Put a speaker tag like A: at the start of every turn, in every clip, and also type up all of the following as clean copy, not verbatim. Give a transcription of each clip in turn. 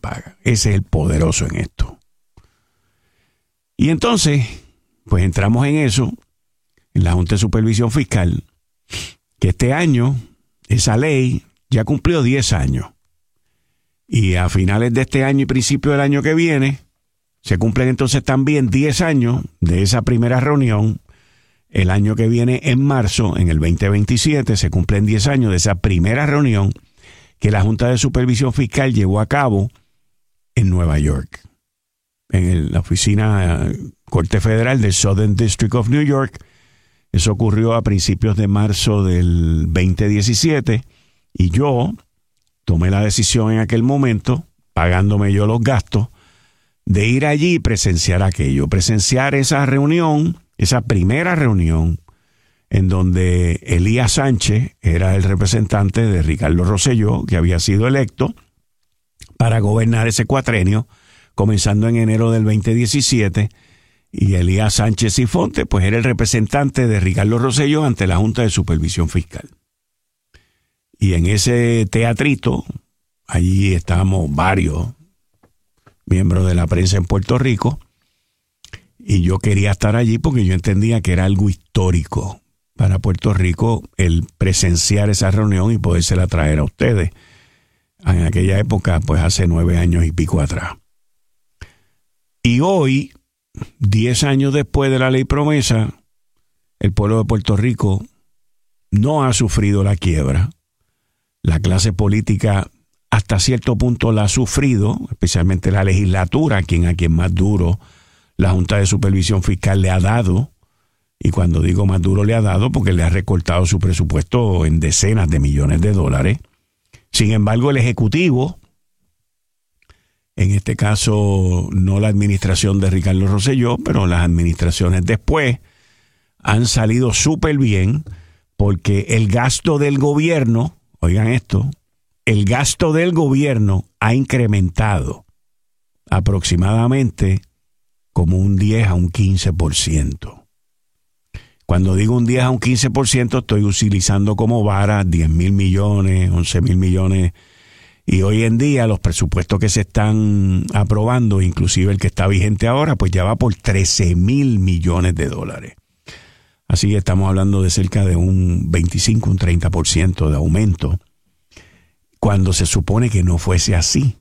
A: paga. Ese es el poderoso en esto. Y entonces, pues entramos en eso, en la Junta de Supervisión Fiscal, que este año esa ley ya cumplió 10 años. Y a finales de este año y principio del año que viene, se cumplen entonces también 10 años de esa primera reunión. El año que viene, en marzo, en el 2027, se cumplen 10 años de esa primera reunión que la Junta de Supervisión Fiscal llevó a cabo en Nueva York, en la oficina Corte Federal del Southern District of New York. Eso ocurrió a principios de marzo del 2017 y yo tomé la decisión en aquel momento, pagándome yo los gastos, de ir allí y presenciar aquello, presenciar esa reunión, esa primera reunión, en donde Elías Sánchez era el representante de Ricardo Rosselló, que había sido electo para gobernar ese cuatrenio, comenzando en enero del 2017, y Elías Sánchez Sifonte, pues era el representante de Ricardo Rosselló ante la Junta de Supervisión Fiscal. Y en ese teatrito, allí estábamos varios miembros de la prensa en Puerto Rico, y yo quería estar allí porque yo entendía que era algo histórico para Puerto Rico el presenciar esa reunión y podérsela traer a ustedes. En aquella época, pues hace 9 años y pico atrás. Y hoy, 10 años después de la ley promesa, el pueblo de Puerto Rico no ha sufrido la quiebra. La clase política hasta cierto punto la ha sufrido, especialmente la legislatura, a quien más duro la Junta de Supervisión Fiscal le ha dado. Y cuando digo más duro le ha dado, porque le ha recortado su presupuesto en decenas de millones de dólares. Sin embargo, el Ejecutivo, en este caso no la administración de Ricardo Rosselló, pero las administraciones después, han salido súper bien, porque el gasto del gobierno, oigan esto, el gasto del gobierno ha incrementado aproximadamente como un 10 a un 15%. Cuando digo un 10 a un 15%, estoy utilizando como vara 10,000 millones, 11,000 millones. Y hoy en día los presupuestos que se están aprobando, inclusive el que está vigente ahora, pues ya va por 13,000 millones de dólares. Así que estamos hablando de cerca de un 25, un 30% de aumento, cuando se supone que no fuese así.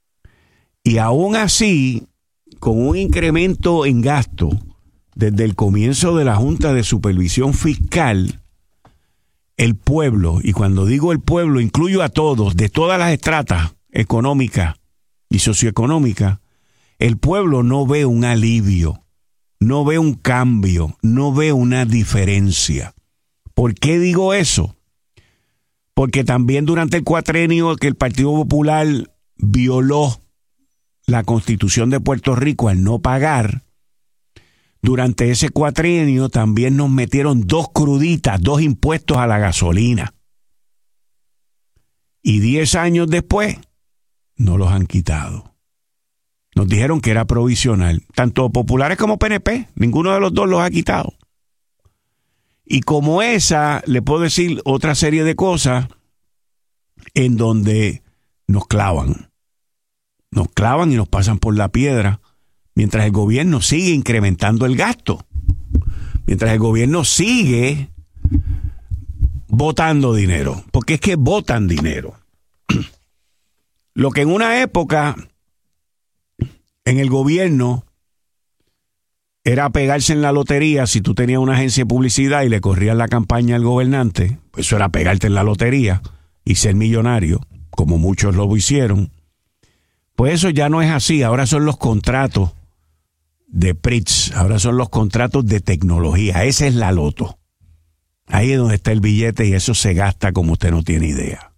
A: Y aún así, con un incremento en gasto desde el comienzo de la Junta de Supervisión Fiscal, el pueblo, y cuando digo el pueblo, incluyo a todos, de todas las estratas económicas y socioeconómicas, el pueblo no ve un alivio, no ve un cambio, no ve una diferencia. ¿Por qué digo eso? Porque también durante el cuatrenio que el Partido Popular violó la Constitución de Puerto Rico al no pagar, durante ese cuatrienio también nos metieron 2 cruditas, 2 impuestos a la gasolina. Y 10 años después, no los han quitado. Nos dijeron que era provisional. Tanto populares como PNP, ninguno de los dos los ha quitado. Y como esa, le puedo decir otra serie de cosas en donde nos clavan. Nos clavan y nos pasan por la piedra. Mientras el gobierno sigue incrementando el gasto, mientras el gobierno sigue botando dinero, porque es que botan dinero. Lo que en una época en el gobierno era pegarse en la lotería, si tú tenías una agencia de publicidad y le corrías la campaña al gobernante, pues eso era pegarte en la lotería y ser millonario, como muchos lo hicieron. Pues eso ya no es así, ahora son los contratos de PRITS, ahora son los contratos de tecnología. Esa es la loto. Ahí es donde está el billete y eso se gasta como usted no tiene idea.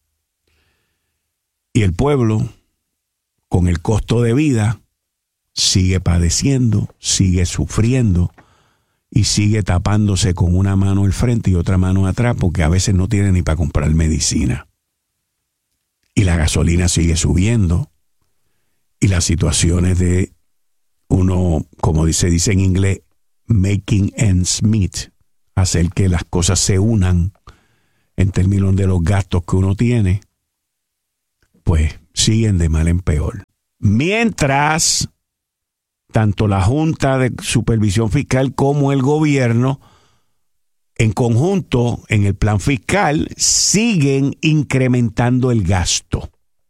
A: Y el pueblo, con el costo de vida, sigue padeciendo, sigue sufriendo y sigue tapándose con una mano al frente y otra mano atrás, porque a veces no tiene ni para comprar medicina. Y la gasolina sigue subiendo y las situaciones de uno, como se dice en inglés, making ends meet, hacer que las cosas se unan en términos de los gastos que uno tiene, pues siguen de mal en peor. Mientras, tanto la Junta de Supervisión Fiscal como el gobierno, en conjunto, en el plan fiscal, siguen incrementando el gasto.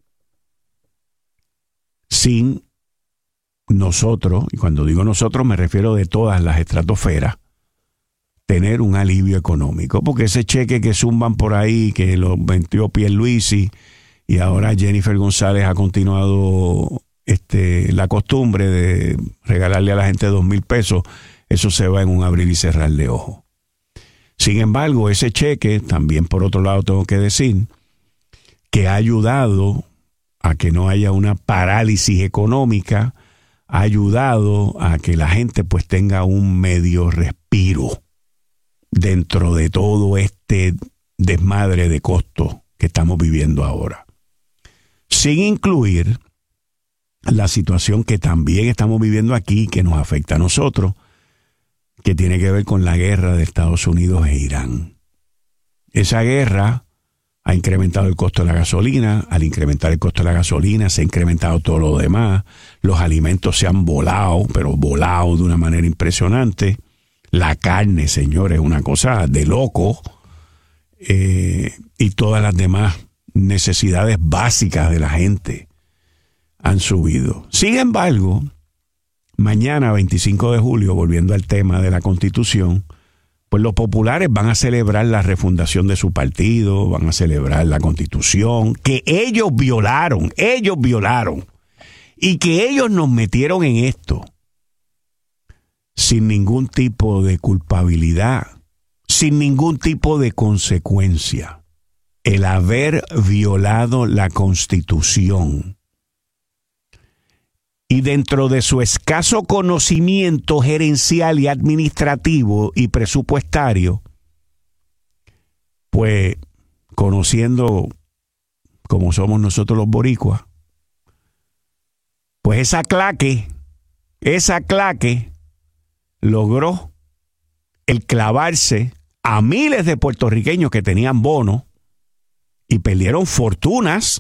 A: Sin nosotros, y cuando digo nosotros me refiero de todas las estratosferas, tener un alivio económico. Porque ese cheque que zumban por ahí, que lo vendió Pierluisi, y ahora Jennifer González ha continuado la costumbre de regalarle a la gente 2,000 pesos, eso se va en un abrir y cerrar de ojos. Sin embargo, ese cheque, también por otro lado tengo que decir, que ha ayudado a que no haya una parálisis económica, ha ayudado a que la gente pues tenga un medio respiro dentro de todo este desmadre de costos que estamos viviendo ahora. Sin incluir la situación que también estamos viviendo aquí, que nos afecta a nosotros, que tiene que ver con la guerra de Estados Unidos e Irán. Esa guerra ha incrementado el costo de la gasolina. Al incrementar el costo de la gasolina se ha incrementado todo lo demás. Los alimentos se han volado, pero volado de una manera impresionante. La carne, señores, es una cosa de loco. Y todas las demás necesidades básicas de la gente han subido. Sin embargo, mañana, 25 de julio, volviendo al tema de la Constitución, pues los populares van a celebrar la refundación de su partido, van a celebrar la Constitución, que ellos violaron, y que ellos nos metieron en esto sin ningún tipo de culpabilidad, sin ningún tipo de consecuencia. El haber violado la Constitución. Y dentro de su escaso conocimiento gerencial y administrativo y presupuestario, pues conociendo como somos nosotros los boricuas, pues esa claque logró el clavarse a miles de puertorriqueños que tenían bonos y perdieron fortunas,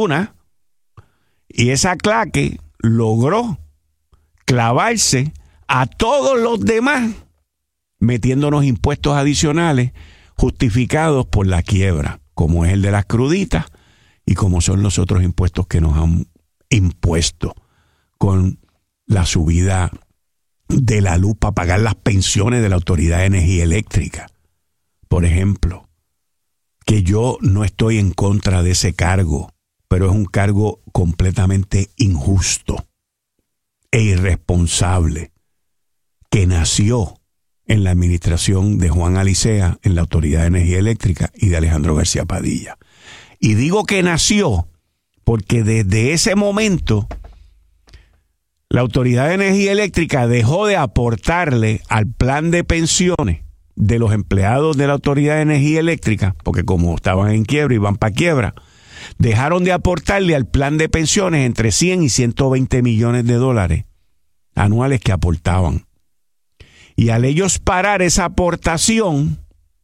A: y esa claque logró clavarse a todos los demás, metiéndonos impuestos adicionales justificados por la quiebra, como es el de las cruditas y como son los otros impuestos que nos han impuesto con la subida de la luz para pagar las pensiones de la Autoridad de Energía Eléctrica, por ejemplo. Que yo no estoy en contra de ese cargo, pero es un cargo completamente injusto e irresponsable que nació en la administración de Juan Alicea en la Autoridad de Energía Eléctrica y de Alejandro García Padilla. Y digo que nació porque desde ese momento la Autoridad de Energía Eléctrica dejó de aportarle al plan de pensiones de los empleados de la Autoridad de Energía Eléctrica, porque como estaban en quiebra y van para quiebra, dejaron de aportarle al plan de pensiones entre 100 y 120 millones de dólares anuales que aportaban. Y al ellos parar esa aportación,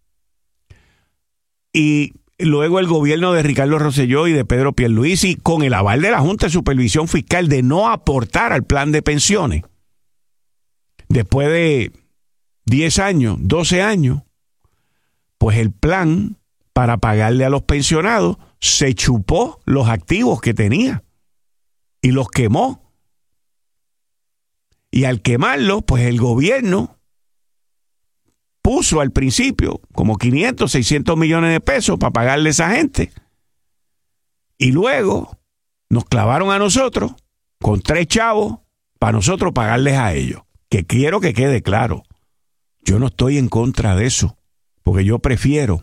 A: y luego el gobierno de Ricardo Rosselló y de Pedro Pierluisi, con el aval de la Junta de Supervisión Fiscal de no aportar al plan de pensiones, después de 10 años, 12 años, pues el plan para pagarle a los pensionados se chupó los activos que tenía y los quemó. Y al quemarlos, pues el gobierno puso al principio como 500, 600 millones de pesos para pagarle a esa gente. Y luego nos clavaron a nosotros con 3 chavos para nosotros pagarles a ellos. Que quiero que quede claro. Yo no estoy en contra de eso, porque yo prefiero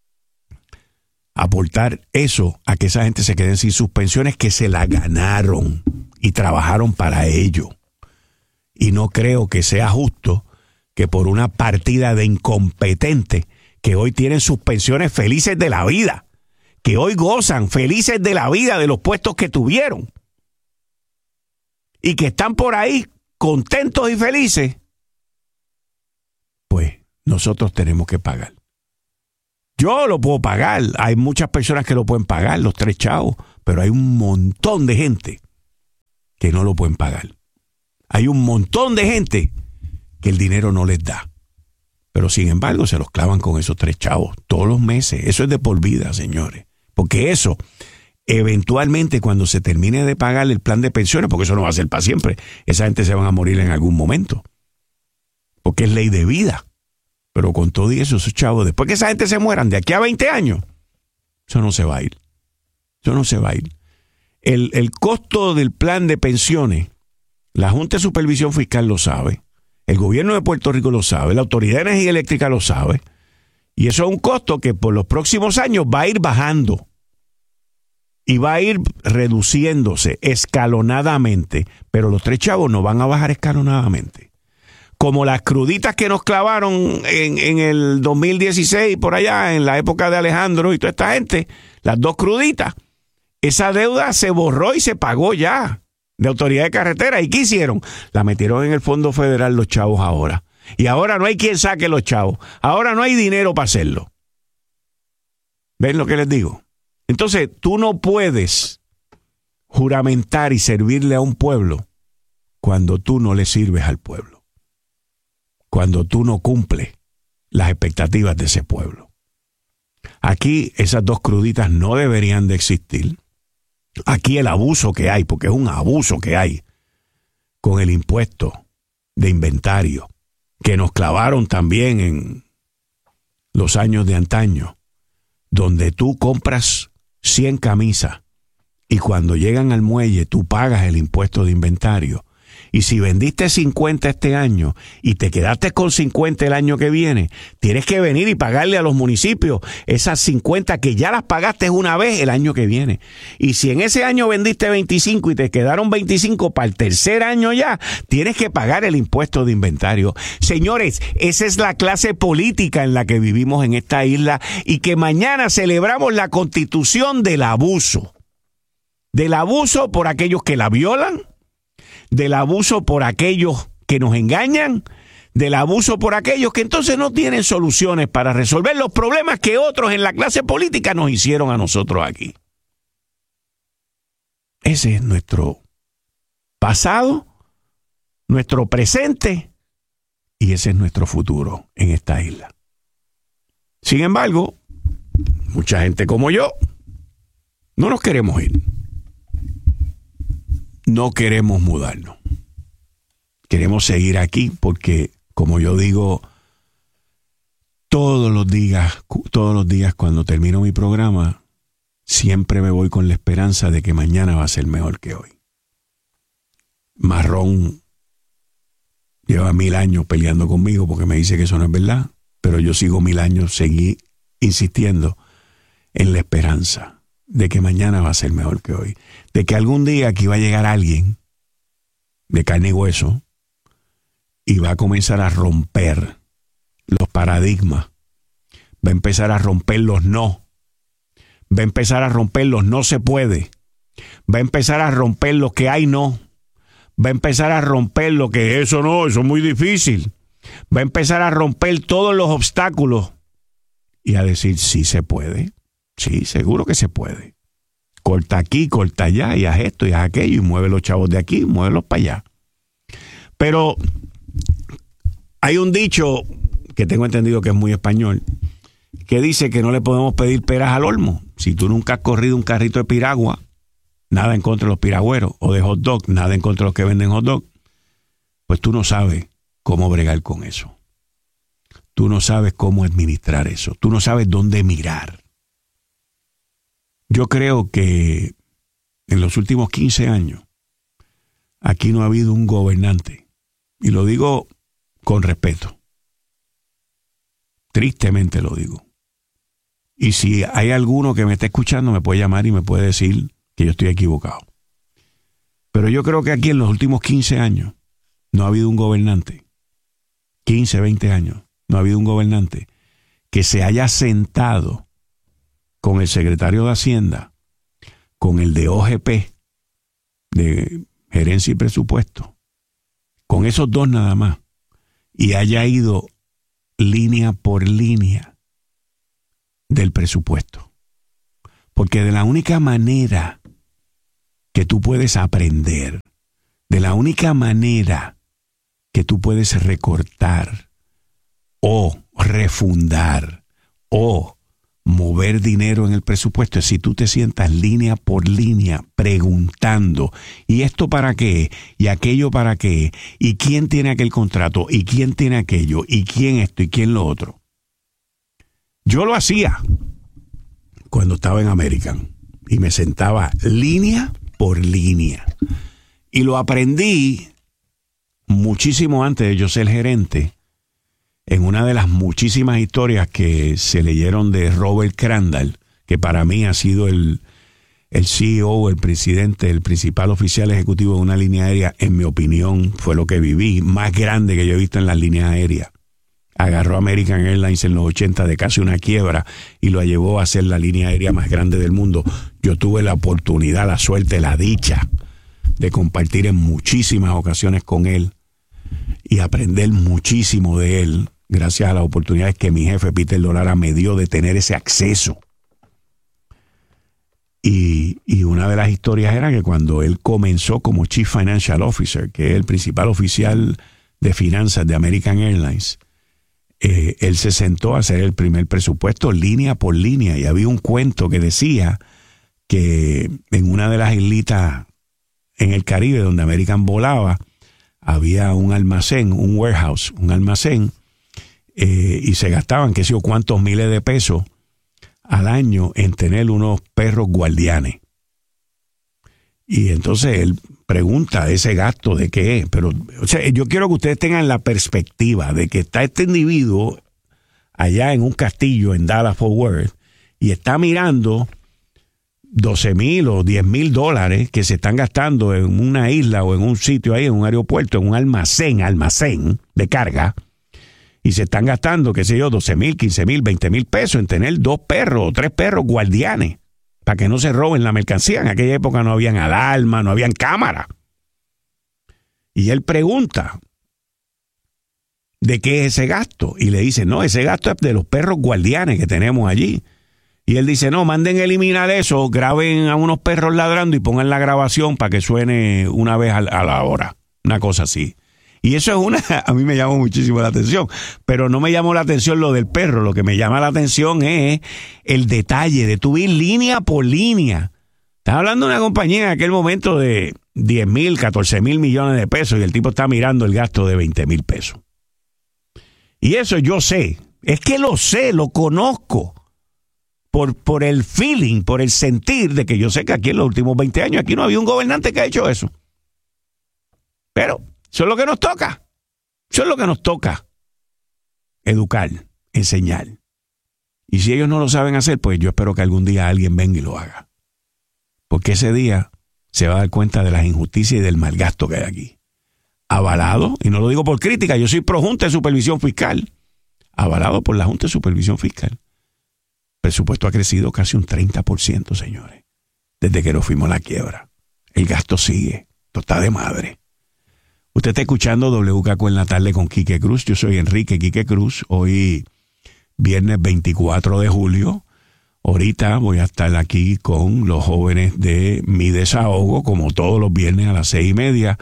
A: aportar eso a que esa gente se quede sin sus pensiones que se la ganaron y trabajaron para ello. Y no creo que sea justo que por una partida de incompetentes que hoy tienen sus pensiones felices de la vida, que hoy gozan felices de la vida de los puestos que tuvieron y que están por ahí contentos y felices, pues nosotros tenemos que pagar. Yo lo puedo pagar, hay muchas personas que lo pueden pagar, los 3 chavos, pero hay un montón de gente que no lo pueden pagar. Hay un montón de gente que el dinero no les da. Pero sin embargo se los clavan con esos 3 chavos todos los meses. Eso es de por vida, señores. Porque eso, eventualmente cuando se termine de pagar el plan de pensiones, porque eso no va a ser para siempre, esa gente se van a morir en algún momento. Porque es ley de vida. Pero con todo y eso, esos chavos, después que esa gente se mueran de aquí a 20 años, eso no se va a ir. Eso no se va a ir. El costo del plan de pensiones, la Junta de Supervisión Fiscal lo sabe, el gobierno de Puerto Rico lo sabe, la Autoridad de Energía Eléctrica lo sabe, y eso es un costo que por los próximos años va a ir bajando y va a ir reduciéndose escalonadamente, pero los 3 chavos no van a bajar escalonadamente. Como las cruditas que nos clavaron en el 2016, por allá, en la época de Alejandro y toda esta gente, las 2 cruditas, esa deuda se borró y se pagó ya de Autoridad de Carretera. ¿Y qué hicieron? La metieron en el Fondo Federal los chavos ahora. Y ahora no hay quien saque los chavos. Ahora no hay dinero para hacerlo. ¿Ven lo que les digo? Entonces, tú no puedes juramentar y servirle a un pueblo cuando tú no le sirves al pueblo. Cuando tú no cumples las expectativas de ese pueblo. Aquí esas 2 cruditas no deberían de existir. Aquí el abuso que hay, porque es un abuso que hay con el impuesto de inventario, que nos clavaron también en los años de antaño, donde tú compras 100 camisas y cuando llegan al muelle tú pagas el impuesto de inventario. Y si vendiste 50 este año y te quedaste con 50 el año que viene, tienes que venir y pagarle a los municipios esas 50 que ya las pagaste una vez el año que viene. Y si en ese año vendiste 25 y te quedaron 25 para el tercer año ya, tienes que pagar el impuesto de inventario. Señores, esa es la clase política en la que vivimos en esta isla y que mañana celebramos la constitución del abuso. Del abuso por aquellos que la violan, del abuso por aquellos que nos engañan, del abuso por aquellos que entonces no tienen soluciones para resolver los problemas que otros en la clase política nos hicieron a nosotros aquí. Ese es nuestro pasado, nuestro presente y ese es nuestro futuro en esta isla. Sin embargo, mucha gente como yo no nos queremos ir. No queremos mudarnos. Queremos seguir aquí porque, como yo digo, todos los días cuando termino mi programa, siempre me voy con la esperanza de que mañana va a ser mejor que hoy. Marrón lleva 1000 años peleando conmigo porque me dice que eso no es verdad, pero yo sigo 1000 años, seguí insistiendo en la esperanza de que mañana va a ser mejor que hoy. De que algún día aquí va a llegar alguien de carne y hueso y va a comenzar a romper los paradigmas. Va a empezar a romper los no. Va a empezar a romper los no se puede. Va a empezar a romper lo que hay no. Va a empezar a romper lo que eso no, eso es muy difícil. Va a empezar a romper todos los obstáculos y a decir sí se puede. Sí, seguro que se puede. Corta aquí, corta allá, y haz esto y haz aquello, y mueve los chavos de aquí, muévelos para allá. Pero hay un dicho que tengo entendido que es muy español, que dice que no le podemos pedir peras al olmo. Si tú nunca has corrido un carrito de piragua, nada en contra de los piragüeros, o de hot dog, nada en contra de los que venden hot dog, pues tú no sabes cómo bregar con eso. Tú no sabes cómo administrar eso. Tú no sabes dónde mirar. Yo creo que en los últimos 15 años aquí no ha habido un gobernante, y lo digo con respeto, tristemente lo digo. Y si hay alguno que me está escuchando me puede llamar y me puede decir que yo estoy equivocado. Pero yo creo que aquí en los últimos 15 años no ha habido un gobernante, 15, 20 años, no ha habido un gobernante que se haya sentado con el secretario de Hacienda, con el de OGP, de Gerencia y Presupuesto, con esos dos nada más, y haya ido línea por línea del presupuesto. Porque de la única manera que tú puedes aprender, de la única manera que tú puedes recortar o refundar o mover dinero en el presupuesto es si tú te sientas línea por línea preguntando, ¿y esto para qué? ¿Y aquello para qué? ¿Y quién tiene aquel contrato? ¿Y quién tiene aquello? ¿Y quién esto? ¿Y quién lo otro? Yo lo hacía cuando estaba en American y me sentaba línea por línea. Y lo aprendí muchísimo antes de yo ser gerente, en una de las muchísimas historias que se leyeron de Robert Crandall, que para mí ha sido el CEO, el presidente, el principal oficial ejecutivo de una línea aérea, en mi opinión, fue lo que viví, más grande que yo he visto en las líneas aéreas. Agarró American Airlines en los 80 de casi una quiebra y lo llevó a ser la línea aérea más grande del mundo. Yo tuve la oportunidad, la suerte, la dicha de compartir en muchísimas ocasiones con él y aprender muchísimo de él, gracias a las oportunidades que mi jefe Peter Dolara me dio de tener ese acceso. Y una de las historias era que cuando él comenzó como Chief Financial Officer, que es el principal oficial de finanzas de American Airlines, él se sentó a hacer el primer presupuesto línea por línea, y había un cuento que decía que en una de las islitas en el Caribe donde American volaba, había un almacén, un warehouse, un almacén, y se gastaban qué sé yo cuántos miles de pesos al año en tener unos perros guardianes. Y entonces él pregunta ese gasto de qué es, pero o sea, yo quiero que ustedes tengan la perspectiva de que está este individuo allá en un castillo en Dallas Fort Worth y está mirando $12,000 o $10,000 que se están gastando en una isla o en un sitio ahí, en un aeropuerto, en un almacén de carga, y se están gastando, qué sé yo, $12,000, $15,000, $20,000 pesos en tener 2 perros o 3 perros guardianes para que no se roben la mercancía. En aquella época no habían alarma, no habían cámara. Y él pregunta, ¿de qué es ese gasto? Y le dice, no, ese gasto es de los perros guardianes que tenemos allí. Y él dice, no, manden a eliminar eso, graben a unos perros ladrando y pongan la grabación para que suene una vez a la hora. Una cosa así. Y eso es a mí me llamó muchísimo la atención, pero no me llamó la atención lo del perro. Lo que me llama la atención es el detalle de tu ir línea por línea. Estás hablando de una compañía en aquel momento de 10,000, 14,000 millones de pesos y el tipo está mirando el gasto de 20,000 pesos. Y eso yo sé, es que lo sé, lo conozco. Por el feeling, por el sentir de que yo sé que aquí en los últimos 20 años aquí no había un gobernante que ha hecho eso. Pero eso es lo que nos toca. Eso es lo que nos toca. Educar, enseñar. Y si ellos no lo saben hacer, pues yo espero que algún día alguien venga y lo haga. Porque ese día se va a dar cuenta de las injusticias y del mal gasto que hay aquí. Avalado, y no lo digo por crítica, yo soy pro Junta de Supervisión Fiscal. Avalado por la Junta de Supervisión Fiscal. El presupuesto ha crecido casi un 30%, señores, desde que nos fuimos a la quiebra. El gasto sigue. Esto está de madre. Usted está escuchando WKQ en la tarde con Quique Cruz. Yo soy Enrique Quique Cruz. Hoy, viernes 24 de julio. Ahorita voy a estar aquí con los jóvenes de Mi Desahogo, como todos los viernes a las 6:30.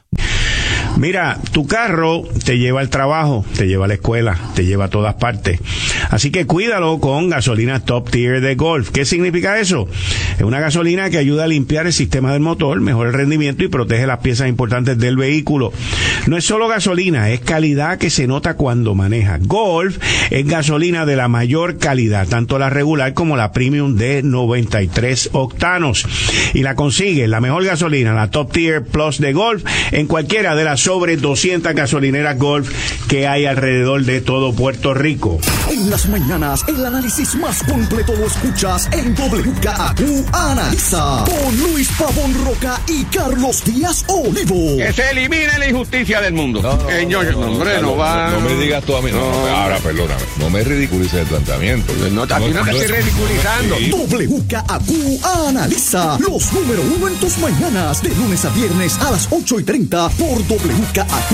A: Mira, tu carro te lleva al trabajo, te lleva a la escuela, te lleva a todas partes. Así que cuídalo con gasolina Top Tier de Golf. ¿Qué significa eso? Es una gasolina que ayuda a limpiar el sistema del motor, mejora el rendimiento y protege las piezas importantes del vehículo. No es solo gasolina, es calidad que se nota cuando manejas. Golf es gasolina de la mayor calidad, tanto la regular como la premium de 93 octanos. Y la consigues, la mejor gasolina, la Top Tier Plus de Golf, en cualquiera de las sobre 200 gasolineras Golf que hay alrededor de todo Puerto Rico.
B: En las mañanas, el análisis más completo lo escuchas en WKQ Analiza, con Luis Pavón Roca y Carlos Díaz Olivo.
C: Que se elimine la injusticia del mundo.
D: No me digas tú a mí. Ahora, perdóname. No me ridiculices el planteamiento.
C: No te estoy ridiculizando.
B: WKQ Analiza, los número 1 en tus mañanas, de lunes a viernes a las 8:30 por WKQ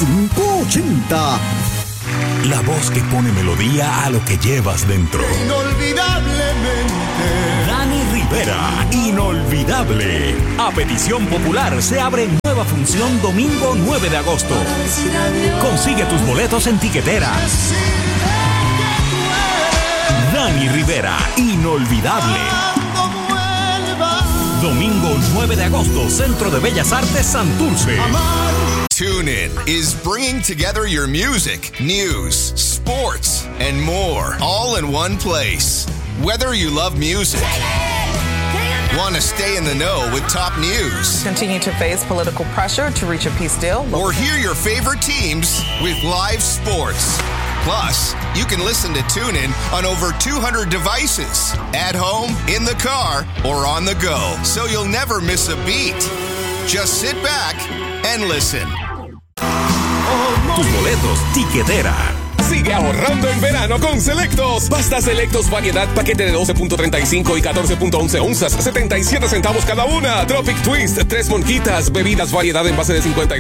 B: 580.
E: La voz que pone melodía a lo que llevas dentro.
F: Inolvidablemente.
E: Dani Rivera. Rivera, inolvidable. A petición popular se abre nueva función domingo 9 de agosto. Consigue tus boletos en Tiquetera. Dani Rivera, inolvidable. Domingo 9 de agosto, Centro de Bellas Artes Santurce.
F: TuneIn is bringing together your music, news, sports, and more, all in one place. Whether you love music, want to stay in the know with top news,
G: continue to face political pressure to reach a peace deal,
F: or hear your favorite teams with live sports. Plus, you can listen to TuneIn on over 200 devices, at home, in the car, or on the go, so you'll never miss a beat. Just sit back and listen.
E: Tus boletos, Tiquetera.
H: Sigue ahorrando en verano con Selectos. Pasta Selectos variedad, paquete de 12.35 y 14.11 onzas, 77 centavos cada una. Tropic Twist, 3 monquitas, bebidas variedad en base de 59